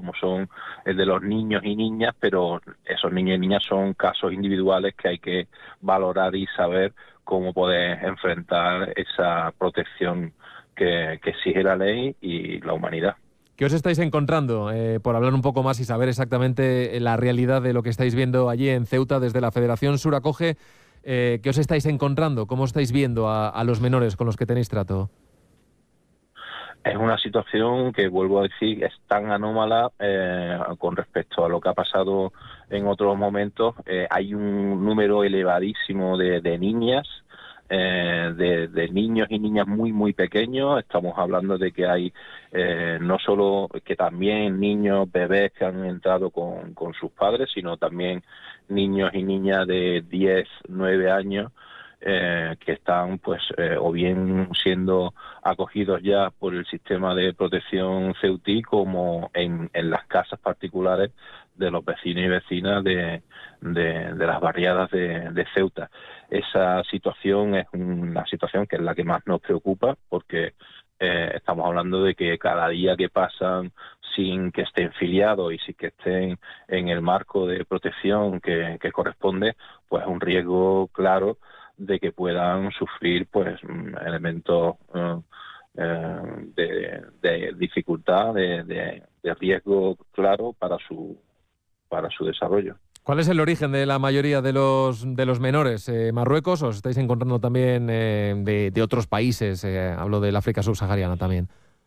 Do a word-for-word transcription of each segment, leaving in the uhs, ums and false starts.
como son el de los niños y niñas, pero esos niños y niñas son casos individuales que hay que valorar y saber cómo poder enfrentar esa protección que, que exige la ley y la humanidad. ¿Qué os estáis encontrando? Eh, por hablar un poco más y saber exactamente la realidad de lo que estáis viendo allí en Ceuta desde la Federación Sur Acoge, eh, ¿qué os estáis encontrando? ¿Cómo estáis viendo a, a los menores con los que tenéis trato? Es una situación que, vuelvo a decir, es tan anómala eh, con respecto a lo que ha pasado en otros momentos. Eh, hay un número elevadísimo de, de niñas, eh, de, de niños y niñas muy, muy pequeños. Estamos hablando de que hay eh, no solo que también niños, bebés que han entrado con, con sus padres, sino también niños y niñas de diez, nueve años, Eh, que están pues eh, o bien siendo acogidos ya por el sistema de protección ceutí como en, en las casas particulares de los vecinos y vecinas de, de, de las barriadas de, de Ceuta. Esa situación es una situación que es la que más nos preocupa, porque eh, estamos hablando de que cada día que pasan sin que estén filiados y sin que estén en el marco de protección que, que corresponde, pues un riesgo claro de que puedan sufrir pues elementos uh, eh, de, de dificultad, de, de, de riesgo claro para su para su desarrollo. ¿Cuál es el origen de la mayoría de los de los menores? Eh, ¿Marruecos o os estáis encontrando también eh, de, de otros países? Eh, hablo del África subsahariana también.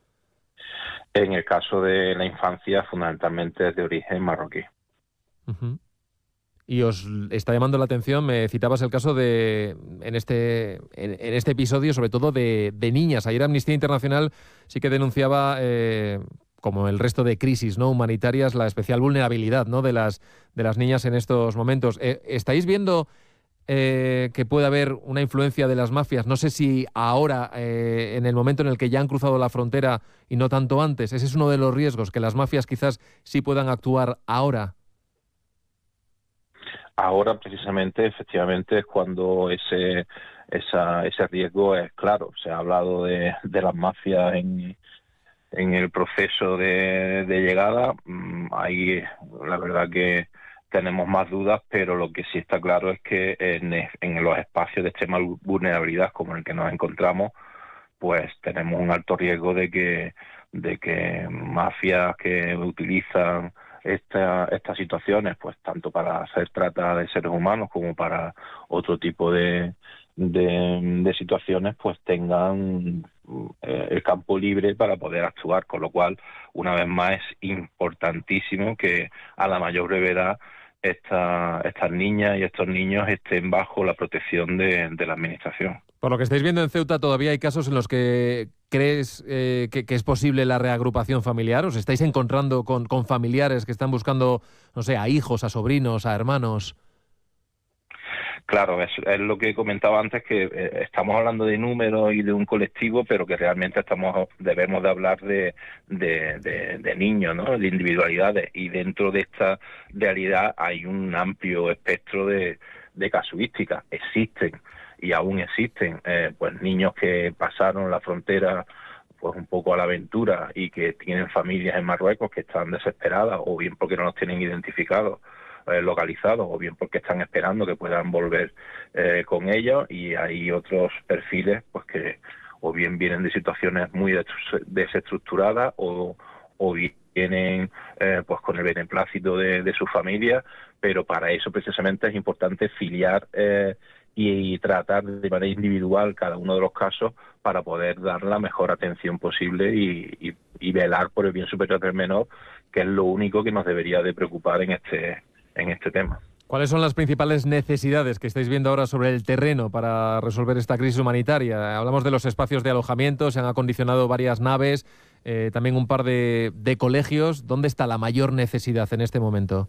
En el caso de la infancia, fundamentalmente es de origen marroquí. Uh-huh. Y os está llamando la atención, me citabas el caso de, en este, en, en este episodio, sobre todo de, de niñas. Ayer Amnistía Internacional sí que denunciaba, eh, como el resto de crisis no humanitarias, la especial vulnerabilidad, ¿no?, de las, de las niñas en estos momentos. Eh, ¿Estáis viendo eh, que puede haber una influencia de las mafias? No sé si ahora, eh, en el momento en el que ya han cruzado la frontera y no tanto antes. Ese es uno de los riesgos, que las mafias quizás sí puedan actuar ahora. Ahora, precisamente, efectivamente, es cuando ese esa, ese riesgo es claro. Se ha hablado de, de las mafias en, en el proceso de, de llegada. Ahí, la verdad que tenemos más dudas, pero lo que sí está claro es que en, en los espacios de extrema vulnerabilidad, como el que nos encontramos, pues tenemos un alto riesgo de que, de que mafias que utilizan esta, estas situaciones, pues tanto para hacer trata de seres humanos como para otro tipo de, de, de situaciones, pues tengan eh, el campo libre para poder actuar, con lo cual, una vez más, es importantísimo que a la mayor brevedad esta, estas niñas y estos niños estén bajo la protección de, de la administración. Por lo que estáis viendo en Ceuta, todavía hay casos en los que crees eh, que, que es posible la reagrupación familiar. ¿Os estáis encontrando con, con familiares que están buscando, no sé, a hijos, a sobrinos, a hermanos? Claro, es, es lo que comentaba antes, que eh, estamos hablando de números y de un colectivo, pero que realmente estamos debemos de hablar de, de, de, de niños, ¿no?, de individualidades, y dentro de esta realidad hay un amplio espectro de, de casuísticas. Existen y aún existen eh, pues niños que pasaron la frontera pues un poco a la aventura y que tienen familias en Marruecos que están desesperadas, o bien porque no los tienen identificados, eh, localizados, o bien porque están esperando que puedan volver eh, con ellos. Y hay otros perfiles pues que o bien vienen de situaciones muy desestructuradas o, o vienen eh, pues con el beneplácito de, de su familia, pero para eso precisamente es importante filiar eh, y tratar de manera individual cada uno de los casos para poder dar la mejor atención posible y, y, y velar por el bien superior del menor, que es lo único que nos debería de preocupar en este, en este tema. ¿Cuáles son las principales necesidades que estáis viendo ahora sobre el terreno para resolver esta crisis humanitaria? Hablamos de los espacios de alojamiento, se han acondicionado varias naves, eh, también un par de, de colegios. ¿Dónde está la mayor necesidad en este momento?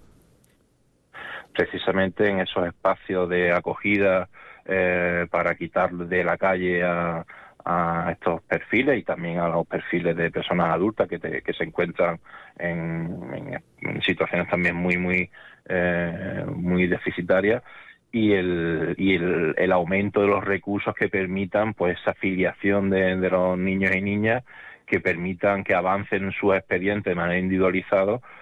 Precisamente en esos espacios de acogida eh, para quitar de la calle a, a estos perfiles y también a los perfiles de personas adultas que, te, que se encuentran en, en, en situaciones también muy muy eh, muy deficitarias, y el y el, el aumento de los recursos que permitan pues esa filiación de, de los niños y niñas, que permitan que avancen en sus expedientes de manera individualizada